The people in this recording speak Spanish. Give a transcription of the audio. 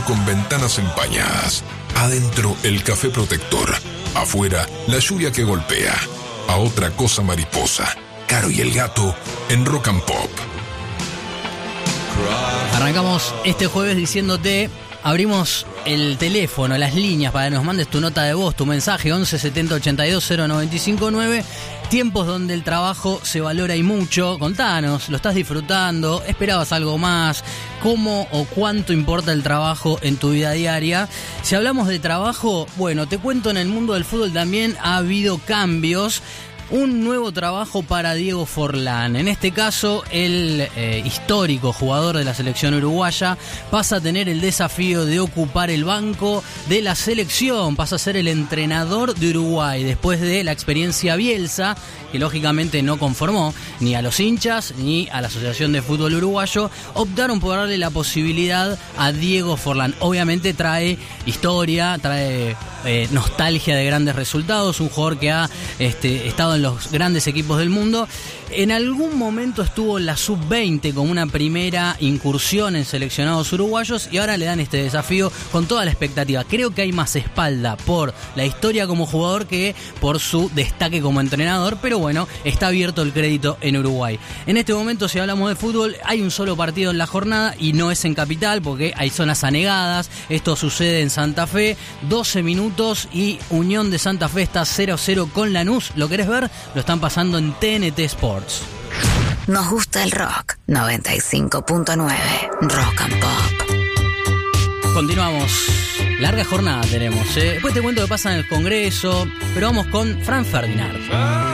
con ventanas empañadas. Adentro el café protector. Afuera la lluvia que golpea. A otra cosa mariposa. Caro y el gato en Rock and Pop. Arrancamos este jueves diciéndote, abrimos el teléfono, las líneas para que nos mandes tu nota de voz, tu mensaje 11 70 82 095 9. Tiempos donde el trabajo se valora y mucho. Contanos, ¿lo estás disfrutando? ¿Esperabas algo más? ¿Cómo o cuánto importa el trabajo en tu vida diaria? Si hablamos de trabajo, bueno, te cuento, en el mundo del fútbol también ha habido cambios. Un nuevo trabajo para Diego Forlán. En este caso, el histórico jugador de la selección uruguaya pasa a tener el desafío de ocupar el banco de la selección. Pasa a ser el entrenador de Uruguay después de la experiencia Bielsa, que lógicamente no conformó ni a los hinchas ni a la Asociación de Fútbol Uruguayo. Optaron por darle la posibilidad a Diego Forlán. Obviamente trae historia, trae nostalgia de grandes resultados. Un jugador que ha estado en los grandes equipos del mundo. En algún momento estuvo en la sub-20 como una primera incursión en seleccionados uruguayos y ahora le dan este desafío con toda la expectativa. Creo que hay más espalda por la historia como jugador que por su destaque como entrenador, pero bueno, está abierto el crédito en Uruguay. En este momento, si hablamos de fútbol, hay un solo partido en la jornada y no es en Capital porque hay zonas anegadas. Esto sucede en Santa Fe, 12 minutos y Unión de Santa Fe está 0-0 con Lanús. ¿Lo querés ver? Lo están pasando en TNT Sports. Nos gusta el rock. 95.9 Rock and Pop. Continuamos. Larga jornada tenemos. Después te cuento qué pasa en el Congreso, pero vamos con Fran Ferdinand.